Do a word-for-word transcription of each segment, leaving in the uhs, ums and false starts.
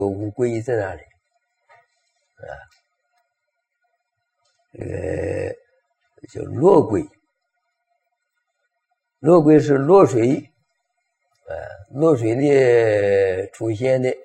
乌龟在那里啊，这个叫落龟，落龟是落水，啊，落水的出现的，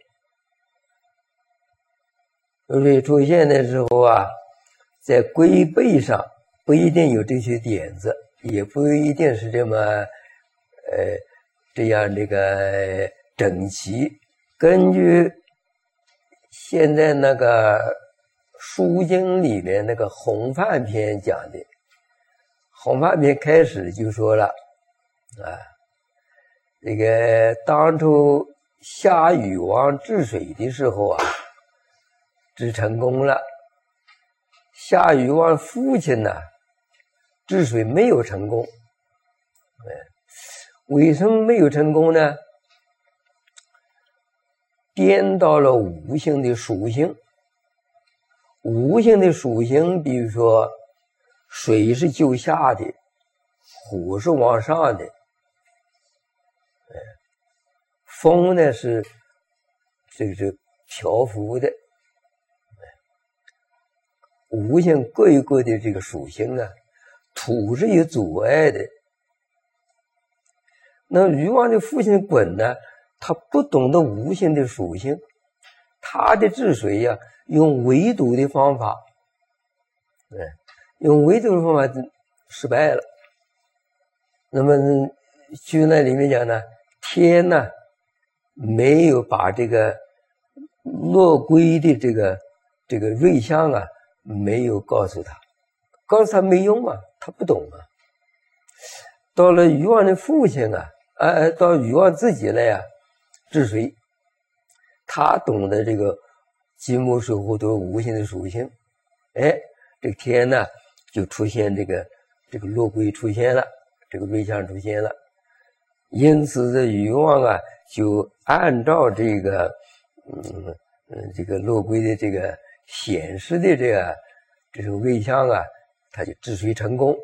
落水出现的时候啊，在龟背上不一定有这些点子，也不一定是这么呃这样这个整齐。根据现在那个书经里面那个洪范篇讲的，洪范篇开始就说了啊，这个当初夏禹王治水的时候啊，治成功了。夏禹王父亲呢，治水没有成功。为什么没有成功呢？颠倒了五行的属性。五行的属性，比如说水是就下的，火是往上的，风呢是这个这个漂浮的，五行各有各的这个属性啊，土是有阻碍的。那禹王的父亲鲧呢，他不懂得五行的属性，他的治水呀、啊，用围堵的方法，嗯，用围堵的方法失败了。那么据那里面讲呢，天呢没有把这个落龟的这个这个瑞象啊，没有告诉他，告诉他没用啊，他不懂啊。到了禹王的父亲啊，呃，到禹王自己来啊，治水，他懂得这个金木水火土五行的属性，哎，这个天呢就出现这个这个落龟出现了，这个瑞象出现了，因此这禹王啊就按照这个嗯嗯这个落龟的这个显示的这个这种瑞象啊，他就治水成功。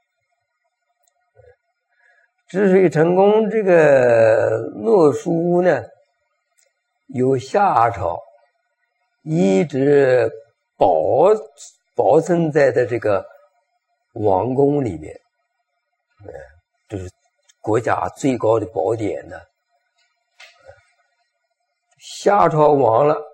治水成功，这个洛书呢，由夏朝一直保保存在的这个王宫里面，嗯，这是国家最高的宝典呢。夏朝亡了，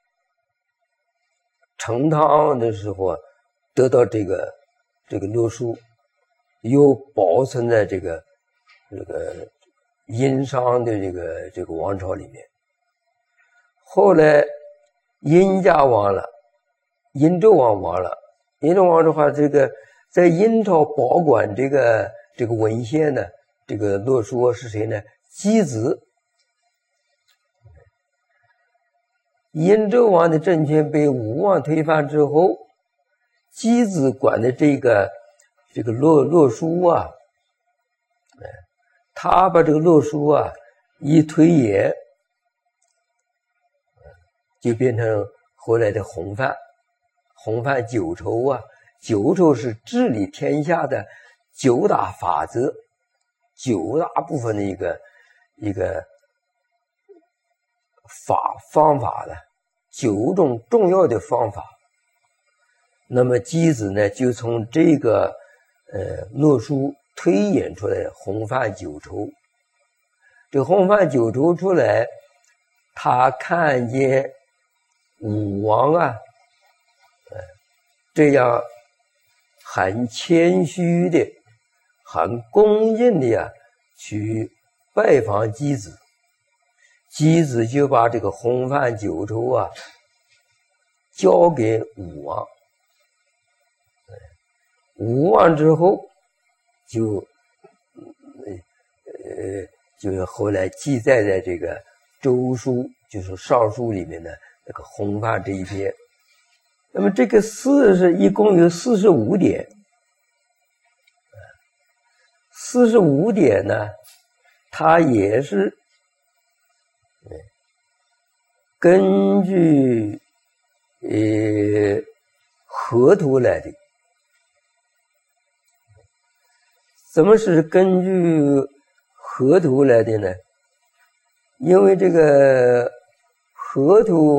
成汤的时候得到这个这个洛书，又保存在这个这个殷商的这个这个王朝里面。后来殷家亡了，殷纣王亡了。殷纣王的话，这个在殷朝保管这个这个文献呢，这个洛书是谁呢？箕子。殷纣王的政权被武王推翻之后，箕子管的这个这个洛洛书啊，他把这个洛书啊一推演，就变成后来的洪范。洪范九畴啊，九畴是治理天下的九大法则，九大部分的一个一个法方法的九种重要的方法。那么箕子呢，就从这个呃洛书推演出来洪范九畴。这洪范九畴出来，他看见武王啊，呃，这样很谦虚的、很恭敬的呀，去拜访箕子。箕子就把这个洪范九畴啊交给武王。武王之后就呃就是后来记载在这个周书，就是尚书里面的那个洪范这一篇。那么这个四是一共有四十五点，四十五点呢，它也是根据呃河图来的。怎么是根据河图来的呢？因为这个河图